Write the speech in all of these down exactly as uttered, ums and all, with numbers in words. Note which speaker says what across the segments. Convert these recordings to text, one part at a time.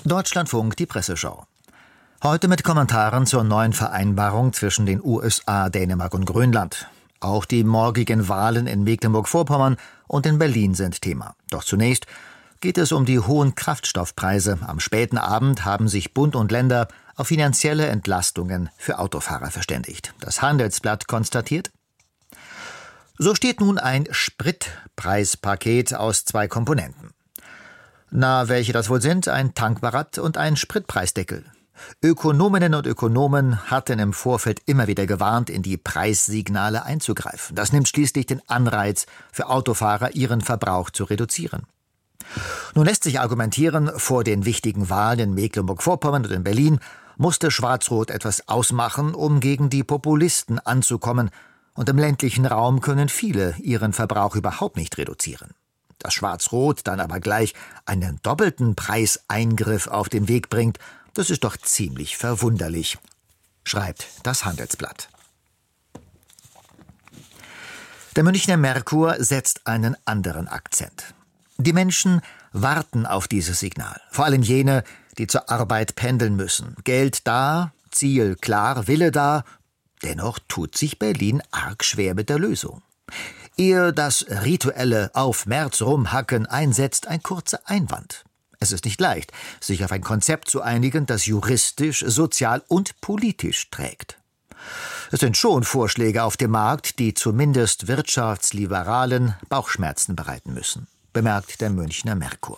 Speaker 1: Deutschlandfunk, die Presseschau. Heute mit Kommentaren zur neuen Vereinbarung zwischen den U S A, Dänemark und Grönland. Auch die morgigen Wahlen in Mecklenburg-Vorpommern und in Berlin sind Thema. Doch zunächst geht es um die hohen Kraftstoffpreise. Am späten Abend haben sich Bund und Länder auf finanzielle Entlastungen für Autofahrer verständigt. Das Handelsblatt konstatiert: So steht nun ein Spritpreispaket aus zwei Komponenten. Na, welche das wohl sind? Ein Tankbaratt und ein Spritpreisdeckel. Ökonominnen und Ökonomen hatten im Vorfeld immer wieder gewarnt, in die Preissignale einzugreifen. Das nimmt schließlich den Anreiz für Autofahrer, ihren Verbrauch zu reduzieren. Nun lässt sich argumentieren, vor den wichtigen Wahlen in Mecklenburg-Vorpommern und in Berlin musste Schwarz-Rot etwas ausmachen, um gegen die Populisten anzukommen. Und im ländlichen Raum können viele ihren Verbrauch überhaupt nicht reduzieren. Dass Schwarz-Rot dann aber gleich einen doppelten Preiseingriff auf den Weg bringt, das ist doch ziemlich verwunderlich, schreibt das Handelsblatt. Der Münchner Merkur setzt einen anderen Akzent. Die Menschen warten auf dieses Signal, vor allem jene, die zur Arbeit pendeln müssen. Geld da, Ziel klar, Wille da, dennoch tut sich Berlin arg schwer mit der Lösung. Ehe das rituelle auf März rumhacken einsetzt, ein kurzer Einwand. Es ist nicht leicht, sich auf ein Konzept zu einigen, das juristisch, sozial und politisch trägt. Es sind schon Vorschläge auf dem Markt, die zumindest Wirtschaftsliberalen Bauchschmerzen bereiten müssen, bemerkt der Münchner Merkur.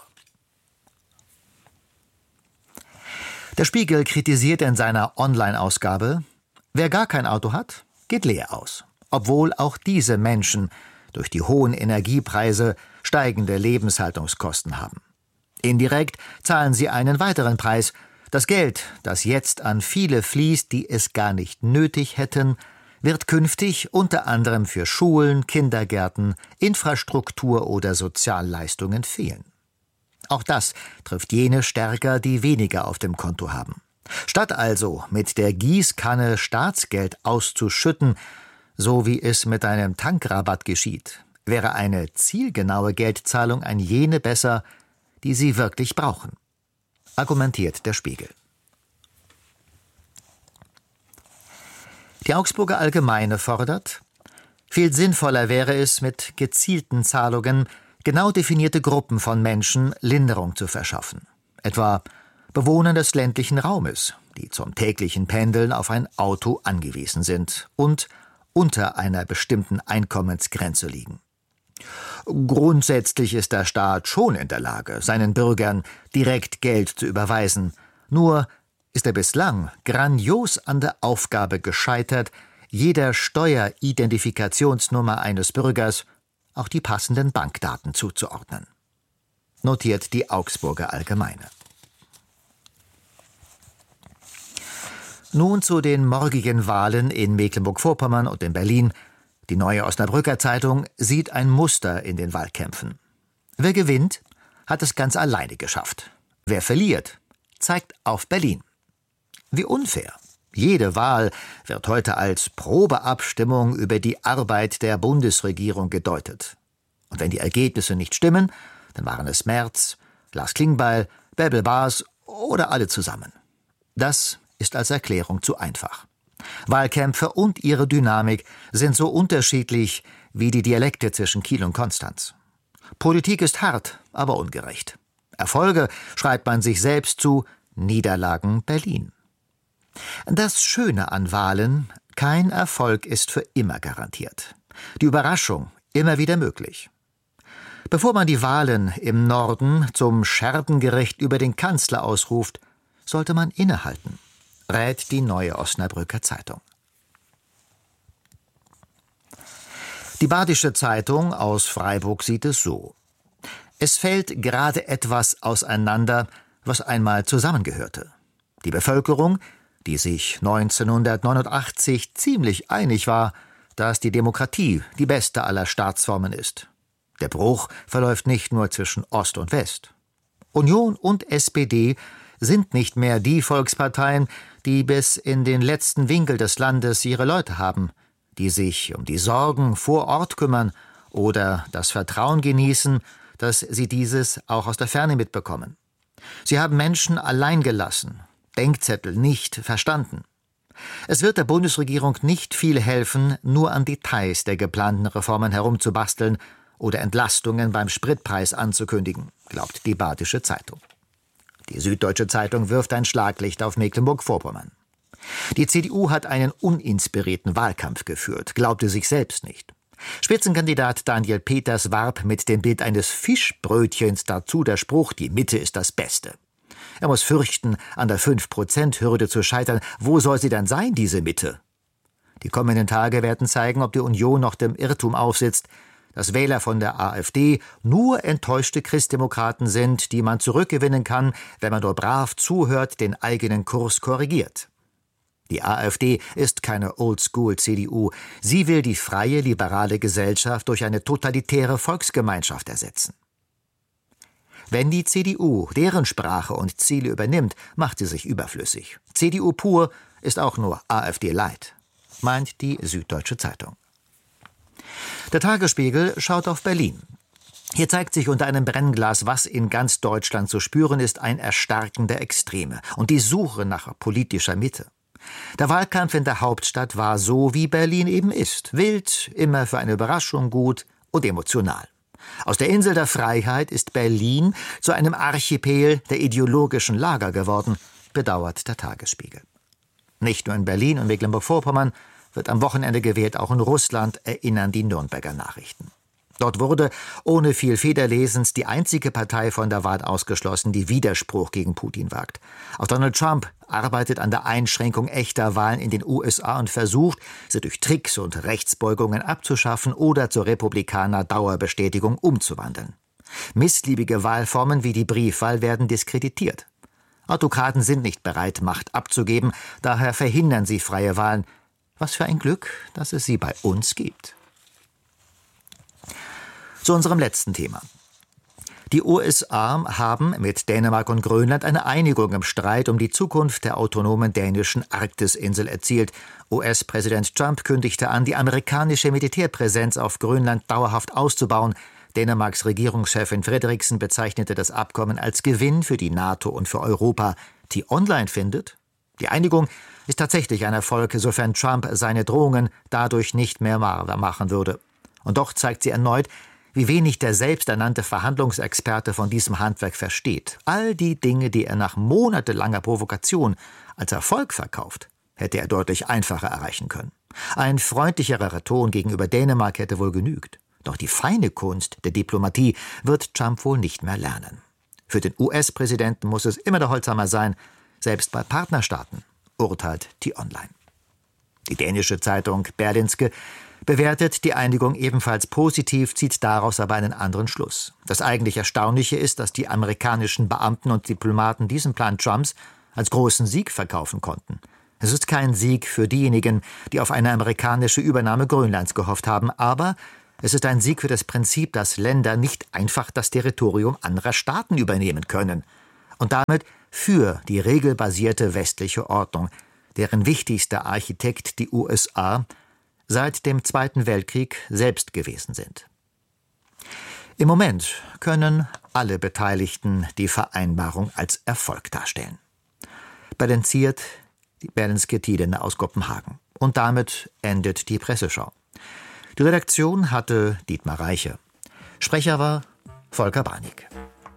Speaker 1: Der Spiegel kritisiert in seiner Online-Ausgabe: Wer gar kein Auto hat, geht leer aus. Obwohl auch diese Menschen durch die hohen Energiepreise steigende Lebenshaltungskosten haben. Indirekt zahlen sie einen weiteren Preis. Das Geld, das jetzt an viele fließt, die es gar nicht nötig hätten, wird künftig unter anderem für Schulen, Kindergärten, Infrastruktur oder Sozialleistungen fehlen. Auch das trifft jene stärker, die weniger auf dem Konto haben. Statt also mit der Gießkanne Staatsgeld auszuschütten, so wie es mit einem Tankrabatt geschieht, wäre eine zielgenaue Geldzahlung an jene besser, die sie wirklich brauchen, argumentiert der Spiegel. Die Augsburger Allgemeine fordert: Viel sinnvoller wäre es, mit gezielten Zahlungen genau definierte Gruppen von Menschen Linderung zu verschaffen. Etwa Bewohner des ländlichen Raumes, die zum täglichen Pendeln auf ein Auto angewiesen sind und unter einer bestimmten Einkommensgrenze liegen. Grundsätzlich ist der Staat schon in der Lage, seinen Bürgern direkt Geld zu überweisen. Nur ist er bislang grandios an der Aufgabe gescheitert, jeder Steueridentifikationsnummer eines Bürgers auch die passenden Bankdaten zuzuordnen, notiert die Augsburger Allgemeine. Nun zu den morgigen Wahlen in Mecklenburg-Vorpommern und in Berlin. Die Neue Osnabrücker Zeitung sieht ein Muster in den Wahlkämpfen. Wer gewinnt, hat es ganz alleine geschafft. Wer verliert, zeigt auf Berlin. Wie unfair. Jede Wahl wird heute als Probeabstimmung über die Arbeit der Bundesregierung gedeutet. Und wenn die Ergebnisse nicht stimmen, dann waren es Merz, Lars Klingbeil, Bärbel Baas oder alle zusammen. Das ist als Erklärung zu einfach. Wahlkämpfe und ihre Dynamik sind so unterschiedlich wie die Dialekte zwischen Kiel und Konstanz. Politik ist hart, aber ungerecht. Erfolge schreibt man sich selbst zu, Niederlagen Berlin. Das Schöne an Wahlen: kein Erfolg ist für immer garantiert. Die Überraschung immer wieder möglich. Bevor man die Wahlen im Norden zum Scherbengericht über den Kanzler ausruft, sollte man innehalten, rät die Neue Osnabrücker Zeitung. Die Badische Zeitung aus Freiburg sieht es so: Es fällt gerade etwas auseinander, was einmal zusammengehörte. Die Bevölkerung, die sich neunzehnhundertneunundachtzig ziemlich einig war, dass die Demokratie die beste aller Staatsformen ist. Der Bruch verläuft nicht nur zwischen Ost und West. Union und S P D sind nicht mehr die Volksparteien, die bis in den letzten Winkel des Landes ihre Leute haben, die sich um die Sorgen vor Ort kümmern oder das Vertrauen genießen, dass sie dieses auch aus der Ferne mitbekommen. Sie haben Menschen allein gelassen, Denkzettel nicht verstanden. Es wird der Bundesregierung nicht viel helfen, nur an Details der geplanten Reformen herumzubasteln oder Entlastungen beim Spritpreis anzukündigen, glaubt die Badische Zeitung. Die Süddeutsche Zeitung wirft ein Schlaglicht auf Mecklenburg-Vorpommern. Die C D U hat einen uninspirierten Wahlkampf geführt, glaubte sich selbst nicht. Spitzenkandidat Daniel Peters warb mit dem Bild eines Fischbrötchens, dazu der Spruch, die Mitte ist das Beste. Er muss fürchten, an der fünf Prozent Hürde zu scheitern. Wo soll sie dann sein, diese Mitte? Die kommenden Tage werden zeigen, ob die Union noch dem Irrtum aufsitzt, dass Wähler von der AfD nur enttäuschte Christdemokraten sind, die man zurückgewinnen kann, wenn man nur brav zuhört, den eigenen Kurs korrigiert. Die AfD ist keine Oldschool-C D U. Sie will die freie, liberale Gesellschaft durch eine totalitäre Volksgemeinschaft ersetzen. Wenn die C D U deren Sprache und Ziele übernimmt, macht sie sich überflüssig. C D U pur ist auch nur AfD light, meint die Süddeutsche Zeitung. Der Tagesspiegel schaut auf Berlin. Hier zeigt sich unter einem Brennglas, was in ganz Deutschland zu spüren ist, ein Erstarken der Extreme und die Suche nach politischer Mitte. Der Wahlkampf in der Hauptstadt war so, wie Berlin eben ist. Wild, immer für eine Überraschung gut und emotional. Aus der Insel der Freiheit ist Berlin zu einem Archipel der ideologischen Lager geworden, bedauert der Tagesspiegel. Nicht nur in Berlin und Mecklenburg-Vorpommern wird am Wochenende gewählt, auch in Russland, erinnern die Nürnberger Nachrichten. Dort wurde, ohne viel Federlesens, die einzige Partei von der Wahl ausgeschlossen, die Widerspruch gegen Putin wagt. Auch Donald Trump arbeitet an der Einschränkung echter Wahlen in den U S A und versucht, sie durch Tricks und Rechtsbeugungen abzuschaffen oder zur Republikaner-Dauerbestätigung umzuwandeln. Missliebige Wahlformen wie die Briefwahl werden diskreditiert. Autokraten sind nicht bereit, Macht abzugeben, daher verhindern sie freie Wahlen. Was für ein Glück, dass es sie bei uns gibt. Zu unserem letzten Thema. Die U S A haben mit Dänemark und Grönland eine Einigung im Streit um die Zukunft der autonomen dänischen Arktisinsel erzielt. U S-Präsident Trump kündigte an, die amerikanische Militärpräsenz auf Grönland dauerhaft auszubauen. Dänemarks Regierungschefin Frederiksen bezeichnete das Abkommen als Gewinn für die NATO und für Europa. T-Online findet, die Einigung ist tatsächlich ein Erfolg, sofern Trump seine Drohungen dadurch nicht mehr wahr machen würde. Und doch zeigt sie erneut, wie wenig der selbsternannte Verhandlungsexperte von diesem Handwerk versteht. All die Dinge, die er nach monatelanger Provokation als Erfolg verkauft, hätte er deutlich einfacher erreichen können. Ein freundlicherer Ton gegenüber Dänemark hätte wohl genügt. Doch die feine Kunst der Diplomatie wird Trump wohl nicht mehr lernen. Für den U S-Präsidenten muss es immer der Holzhammer sein, selbst bei Partnerstaaten, urteilt T-Online. Die dänische Zeitung Berlingske bewertet die Einigung ebenfalls positiv, zieht daraus aber einen anderen Schluss. Das eigentlich Erstaunliche ist, dass die amerikanischen Beamten und Diplomaten diesen Plan Trumps als großen Sieg verkaufen konnten. Es ist kein Sieg für diejenigen, die auf eine amerikanische Übernahme Grönlands gehofft haben, aber es ist ein Sieg für das Prinzip, dass Länder nicht einfach das Territorium anderer Staaten übernehmen können. Und damit für die regelbasierte westliche Ordnung, deren wichtigster Architekt die U S A seit dem Zweiten Weltkrieg selbst gewesen sind. Im Moment können alle Beteiligten die Vereinbarung als Erfolg darstellen. Balanciert die Berlingske Tidende aus Kopenhagen. Und damit endet die Presseschau. Die Redaktion hatte Dietmar Reiche. Sprecher war Volker Barnig.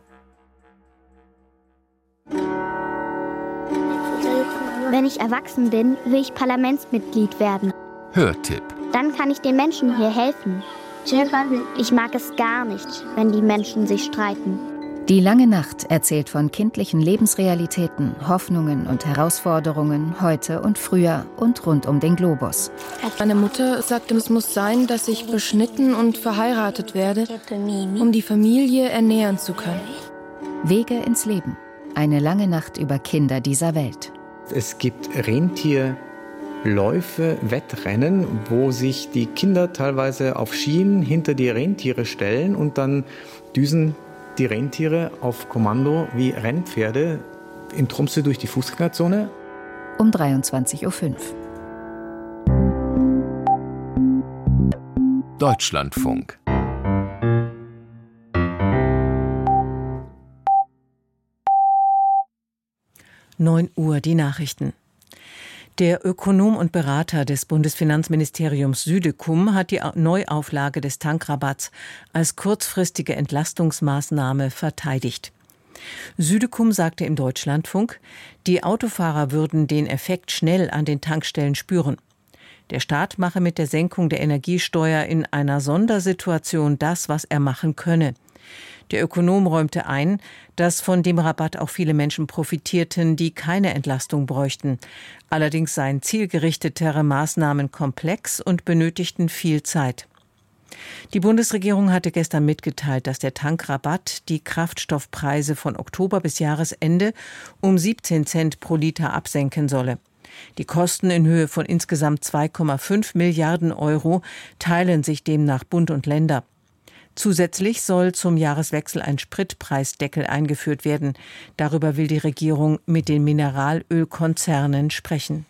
Speaker 2: Wenn ich erwachsen bin, will ich Parlamentsmitglied werden.
Speaker 3: Hörtipp.
Speaker 2: Dann kann ich den Menschen hier helfen. Ich mag es gar nicht, wenn die Menschen sich streiten.
Speaker 4: Die lange Nacht erzählt von kindlichen Lebensrealitäten, Hoffnungen und Herausforderungen heute und früher und rund um den Globus.
Speaker 5: Meine Mutter sagte, es muss sein, dass ich beschnitten und verheiratet werde, um die Familie ernähren zu können.
Speaker 4: Wege ins Leben. Eine lange Nacht über Kinder dieser Welt.
Speaker 6: Es gibt Rentierläufe, Wettrennen, wo sich die Kinder teilweise auf Schienen hinter die Rentiere stellen und dann düsen die Rentiere auf Kommando wie Rennpferde in Tromsø durch die Fußgängerzone.
Speaker 4: Um dreiundzwanzig Uhr fünf.
Speaker 3: Deutschlandfunk.
Speaker 7: neun Uhr die Nachrichten. Der Ökonom und Berater des Bundesfinanzministeriums Südekum hat die Neuauflage des Tankrabatts als kurzfristige Entlastungsmaßnahme verteidigt. Südekum sagte im Deutschlandfunk, die Autofahrer würden den Effekt schnell an den Tankstellen spüren. Der Staat mache mit der Senkung der Energiesteuer in einer Sondersituation das, was er machen könne. Der Ökonom räumte ein, dass von dem Rabatt auch viele Menschen profitierten, die keine Entlastung bräuchten. Allerdings seien zielgerichtetere Maßnahmen komplex und benötigten viel Zeit. Die Bundesregierung hatte gestern mitgeteilt, dass der Tankrabatt die Kraftstoffpreise von Oktober bis Jahresende um siebzehn Cent pro Liter absenken solle. Die Kosten in Höhe von insgesamt zwei Komma fünf Milliarden Euro teilen sich demnach Bund und Länder. Zusätzlich soll zum Jahreswechsel ein Spritpreisdeckel eingeführt werden. Darüber will die Regierung mit den Mineralölkonzernen sprechen.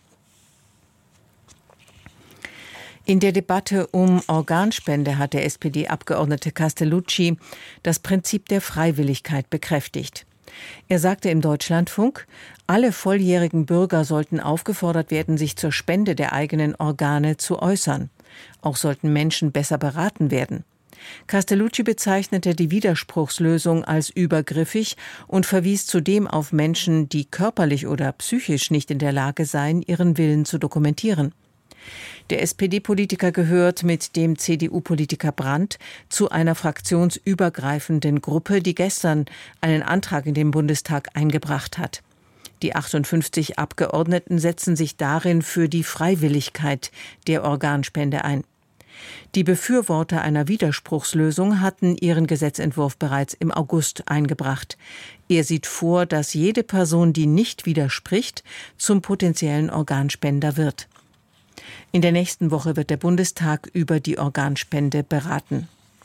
Speaker 7: In der Debatte um Organspende hat der S P D-Abgeordnete Castellucci das Prinzip der Freiwilligkeit bekräftigt. Er sagte im Deutschlandfunk, alle volljährigen Bürger sollten aufgefordert werden, sich zur Spende der eigenen Organe zu äußern. Auch sollten Menschen besser beraten werden. Castellucci bezeichnete die Widerspruchslösung als übergriffig und verwies zudem auf Menschen, die körperlich oder psychisch nicht in der Lage seien, ihren Willen zu dokumentieren. Der S P D-Politiker gehört mit dem C D U-Politiker Brandt zu einer fraktionsübergreifenden Gruppe, die gestern einen Antrag in den Bundestag eingebracht hat. Die achtundfünfzig Abgeordneten setzen sich darin für die Freiwilligkeit der Organspende ein. Die Befürworter einer Widerspruchslösung hatten ihren Gesetzentwurf bereits im August eingebracht. Er sieht vor, dass jede Person, die nicht widerspricht, zum potenziellen Organspender wird. In der nächsten Woche wird der Bundestag über die Organspende beraten.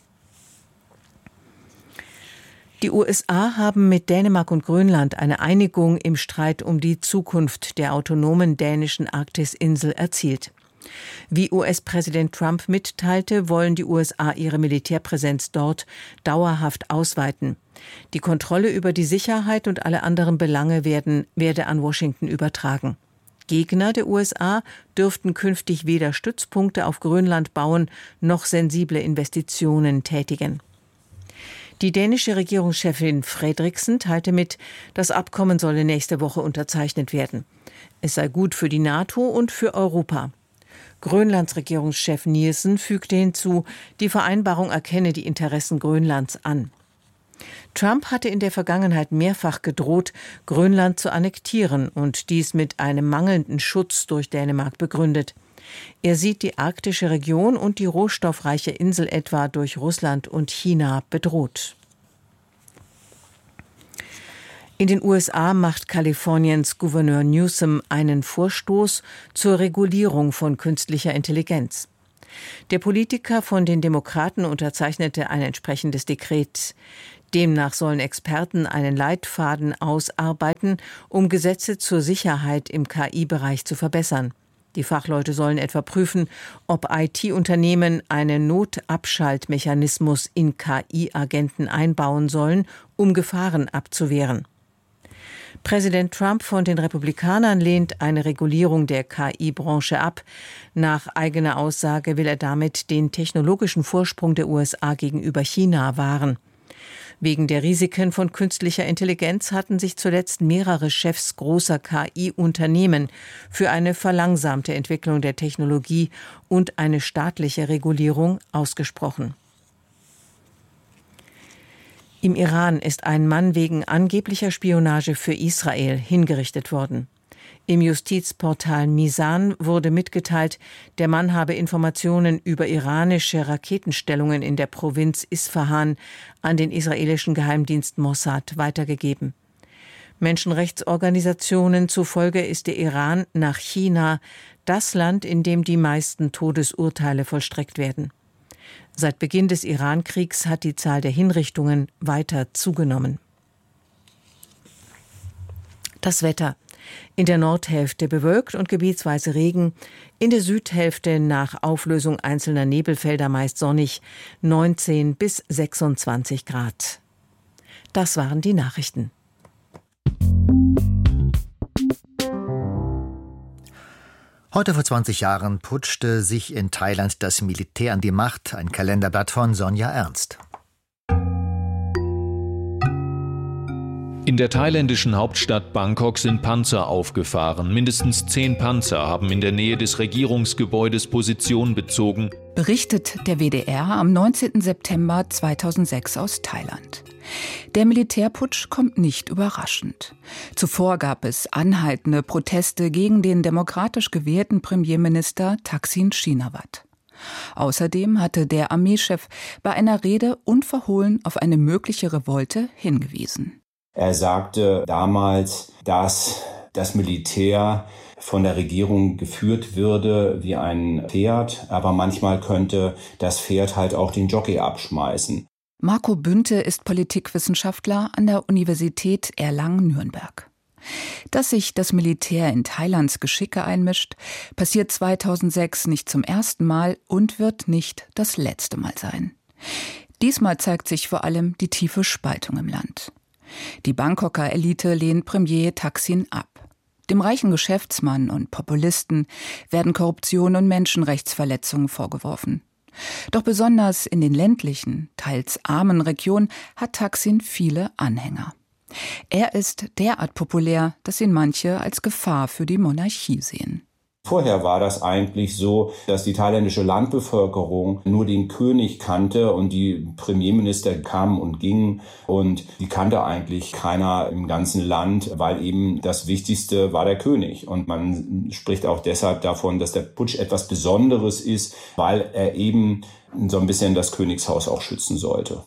Speaker 7: Die U S A haben mit Dänemark und Grönland eine Einigung im Streit um die Zukunft der autonomen dänischen Arktisinsel erzielt. Wie U S-Präsident Trump mitteilte, wollen die U S A ihre Militärpräsenz dort dauerhaft ausweiten. Die Kontrolle über die Sicherheit und alle anderen Belange werden, werde an Washington übertragen. Gegner der U S A dürften künftig weder Stützpunkte auf Grönland bauen, noch sensible Investitionen tätigen. Die dänische Regierungschefin Frederiksen teilte mit, das Abkommen solle nächste Woche unterzeichnet werden. Es sei gut für die NATO und für Europa. Grönlands Regierungschef Nielsen fügte hinzu, die Vereinbarung erkenne die Interessen Grönlands an. Trump hatte in der Vergangenheit mehrfach gedroht, Grönland zu annektieren und dies mit einem mangelnden Schutz durch Dänemark begründet. Er sieht die arktische Region und die rohstoffreiche Insel etwa durch Russland und China bedroht. In den U S A macht Kaliforniens Gouverneur Newsom einen Vorstoß zur Regulierung von künstlicher Intelligenz. Der Politiker von den Demokraten unterzeichnete ein entsprechendes Dekret. Demnach sollen Experten einen Leitfaden ausarbeiten, um Gesetze zur Sicherheit im K I-Bereich zu verbessern. Die Fachleute sollen etwa prüfen, ob I T-Unternehmen einen Notabschaltmechanismus in K I-Agenten einbauen sollen, um Gefahren abzuwehren. Präsident Trump von den Republikanern lehnt eine Regulierung der K I-Branche ab. Nach eigener Aussage will er damit den technologischen Vorsprung der U S A gegenüber China wahren. Wegen der Risiken von künstlicher Intelligenz hatten sich zuletzt mehrere Chefs großer K I-Unternehmen für eine verlangsamte Entwicklung der Technologie und eine staatliche Regulierung ausgesprochen. Im Iran ist ein Mann wegen angeblicher Spionage für Israel hingerichtet worden. Im Justizportal Misan wurde mitgeteilt, der Mann habe Informationen über iranische Raketenstellungen in der Provinz Isfahan an den israelischen Geheimdienst Mossad weitergegeben. Menschenrechtsorganisationen zufolge ist der Iran nach China das Land, in dem die meisten Todesurteile vollstreckt werden. Seit Beginn des Iran-Kriegs hat die Zahl der Hinrichtungen weiter zugenommen. Das Wetter. In der Nordhälfte bewölkt und gebietsweise Regen, in der Südhälfte nach Auflösung einzelner Nebelfelder meist sonnig, neunzehn bis sechsundzwanzig Grad. Das waren die Nachrichten.
Speaker 1: Heute vor zwanzig Jahren putschte sich in Thailand das Militär an die Macht. Ein Kalenderblatt von Sonja Ernst.
Speaker 8: In der thailändischen Hauptstadt Bangkok sind Panzer aufgefahren. Mindestens zehn Panzer haben in der Nähe des Regierungsgebäudes Position bezogen.
Speaker 9: Berichtet der W D R am neunzehnten September zweitausendsechs aus Thailand. Der Militärputsch kommt nicht überraschend. Zuvor gab es anhaltende Proteste gegen den demokratisch gewählten Premierminister Thaksin Shinawatra. Außerdem hatte der Armeechef bei einer Rede unverhohlen auf eine mögliche Revolte hingewiesen.
Speaker 10: Er sagte damals, dass das Militär von der Regierung geführt würde wie ein Pferd, aber manchmal könnte das Pferd halt auch den Jockey abschmeißen.
Speaker 9: Marco Bünte ist Politikwissenschaftler an der Universität Erlangen-Nürnberg. Dass sich das Militär in Thailands Geschicke einmischt, passiert zweitausendsechs nicht zum ersten Mal und wird nicht das letzte Mal sein. Diesmal zeigt sich vor allem die tiefe Spaltung im Land. Die Bangkoker Elite lehnt Premier Thaksin ab. Dem reichen Geschäftsmann und Populisten werden Korruption und Menschenrechtsverletzungen vorgeworfen. Doch besonders in den ländlichen, teils armen Regionen hat Thaksin viele Anhänger. Er ist derart populär, dass ihn manche als Gefahr für die Monarchie sehen.
Speaker 10: Vorher war das eigentlich so, dass die thailändische Landbevölkerung nur den König kannte und die Premierminister kamen und gingen und die kannte eigentlich keiner im ganzen Land, weil eben das Wichtigste war der König. Und man spricht auch deshalb davon, dass der Putsch etwas Besonderes ist, weil er eben so ein bisschen das Königshaus auch schützen sollte.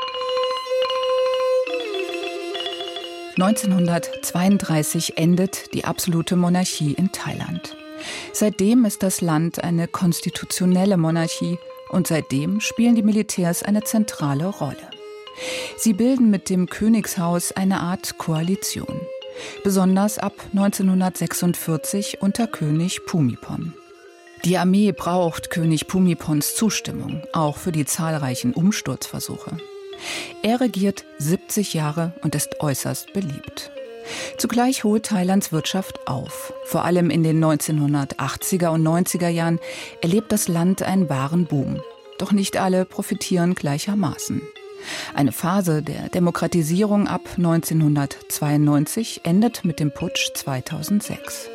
Speaker 9: neunzehnhundertzweiunddreißig endet die absolute Monarchie in Thailand. Seitdem ist das Land eine konstitutionelle Monarchie und seitdem spielen die Militärs eine zentrale Rolle. Sie bilden mit dem Königshaus eine Art Koalition, besonders ab neunzehnhundertsechsundvierzig unter König Bhumibol. Die Armee braucht König Bhumibols Zustimmung, auch für die zahlreichen Umsturzversuche. Er regiert siebzig Jahre und ist äußerst beliebt. Zugleich holt Thailands Wirtschaft auf. Vor allem in den neunzehnhundertachtziger und neunziger Jahren erlebt das Land einen wahren Boom. Doch nicht alle profitieren gleichermaßen. Eine Phase der Demokratisierung ab neunzehnhundertzweiundneunzig endet mit dem Putsch zweitausendsechs.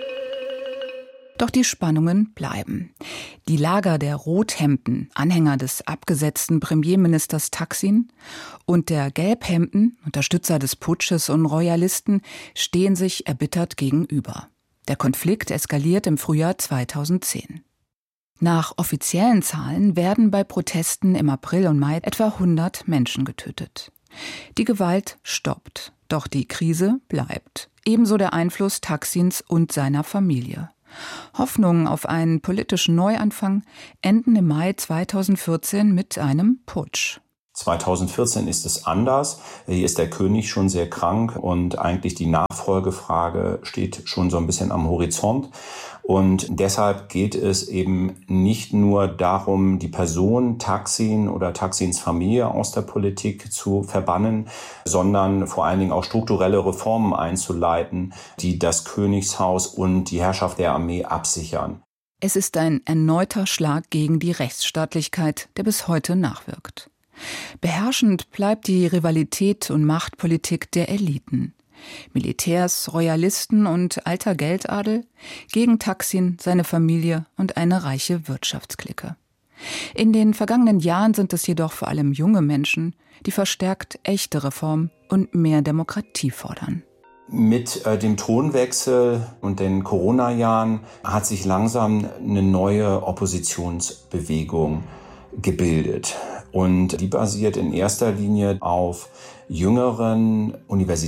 Speaker 9: Doch die Spannungen bleiben. Die Lager der Rothemden, Anhänger des abgesetzten Premierministers Thaksin, und der Gelbhemden, Unterstützer des Putsches und Royalisten, stehen sich erbittert gegenüber. Der Konflikt eskaliert im Frühjahr zweitausendzehn. Nach offiziellen Zahlen werden bei Protesten im April und Mai etwa hundert Menschen getötet. Die Gewalt stoppt, doch die Krise bleibt. Ebenso der Einfluss Thaksins und seiner Familie. Hoffnungen auf einen politischen Neuanfang enden im Mai zweitausendvierzehn mit einem Putsch.
Speaker 10: zweitausendvierzehn ist es anders. Hier ist der König schon sehr krank und eigentlich die Nachfolgefrage steht schon so ein bisschen am Horizont. Und deshalb geht es eben nicht nur darum, die Person Thaksin oder Thaksins Familie aus der Politik zu verbannen, sondern vor allen Dingen auch strukturelle Reformen einzuleiten, die das Königshaus und die Herrschaft der Armee absichern.
Speaker 9: Es ist ein erneuter Schlag gegen die Rechtsstaatlichkeit, der bis heute nachwirkt. Beherrschend bleibt die Rivalität und Machtpolitik der Eliten. Militärs, Royalisten und alter Geldadel gegen Thaksin, seine Familie und eine reiche Wirtschaftsklicke. In den vergangenen Jahren sind es jedoch vor allem junge Menschen, die verstärkt echte Reform und mehr Demokratie fordern.
Speaker 10: Mit äh, dem Thronwechsel und den Corona-Jahren hat sich langsam eine neue Oppositionsbewegung gebildet. Und die basiert in erster Linie auf jüngeren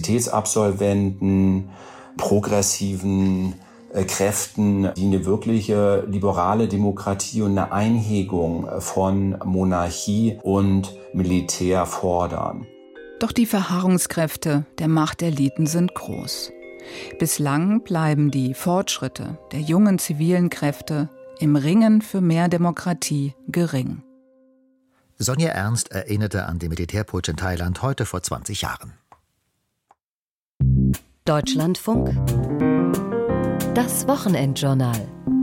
Speaker 10: Universitätsabsolventen, progressiven äh, Kräften, die eine wirkliche liberale Demokratie und eine Einhegung von Monarchie und Militär fordern.
Speaker 9: Doch die Verharrungskräfte der Machteliten sind groß. Bislang bleiben die Fortschritte der jungen zivilen Kräfte im Ringen für mehr Demokratie gering.
Speaker 1: Sonja Ernst erinnerte an den Militärputsch in Thailand heute vor zwanzig Jahren.
Speaker 11: Deutschlandfunk. Das Wochenendjournal.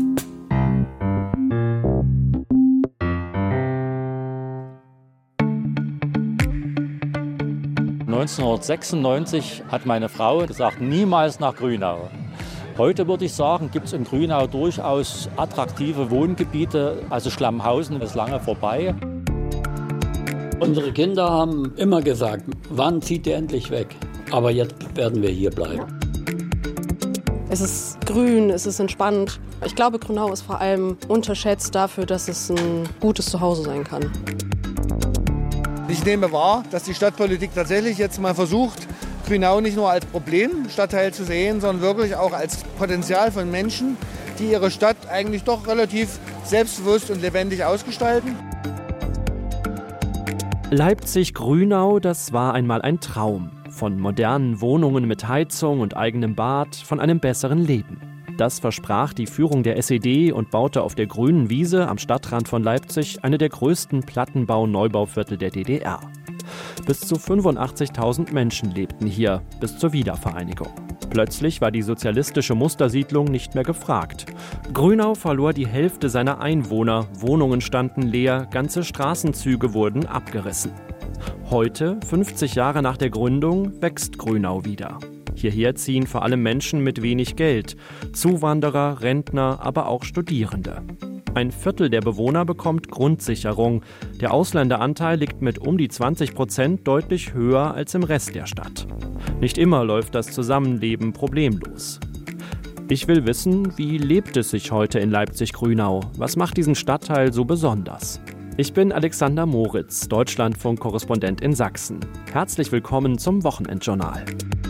Speaker 11: neunzehnhundertsechsundneunzig hat meine Frau gesagt, niemals nach Grünau. Heute würde ich sagen, gibt es in Grünau durchaus attraktive Wohngebiete. Also Schlammhausen ist lange vorbei.
Speaker 12: Unsere Kinder haben immer gesagt, wann zieht ihr endlich weg? Aber jetzt werden wir hier bleiben.
Speaker 13: Es ist grün, es ist entspannt. Ich glaube, Grünau ist vor allem unterschätzt dafür, dass es ein gutes Zuhause sein kann.
Speaker 14: Ich nehme wahr, dass die Stadtpolitik tatsächlich jetzt mal versucht, Grünau nicht nur als Problemstadtteil zu sehen, sondern wirklich auch als Potenzial von Menschen, die ihre Stadt eigentlich doch relativ selbstbewusst und lebendig ausgestalten.
Speaker 15: Leipzig-Grünau, das war einmal ein Traum. Von modernen Wohnungen mit Heizung und eigenem Bad, von einem besseren Leben. Das versprach die Führung der S E D und baute auf der grünen Wiese am Stadtrand von Leipzig eine der größten Plattenbau-Neubauviertel der D D R. Bis zu fünfundachtzigtausend Menschen lebten hier, bis zur Wiedervereinigung. Plötzlich war die sozialistische Mustersiedlung nicht mehr gefragt. Grünau verlor die Hälfte seiner Einwohner, Wohnungen standen leer, ganze Straßenzüge wurden abgerissen. Heute, fünfzig Jahre nach der Gründung, wächst Grünau wieder. Hierher ziehen vor allem Menschen mit wenig Geld, Zuwanderer, Rentner, aber auch Studierende. Ein Viertel der Bewohner bekommt Grundsicherung. Der Ausländeranteil liegt mit um die zwanzig Prozent deutlich höher als im Rest der Stadt. Nicht immer läuft das Zusammenleben problemlos. Ich will wissen, wie lebt es sich heute in Leipzig-Grünau? Was macht diesen Stadtteil so besonders? Ich bin Alexander Moritz, Deutschlandfunk-Korrespondent in Sachsen. Herzlich willkommen zum Wochenendjournal.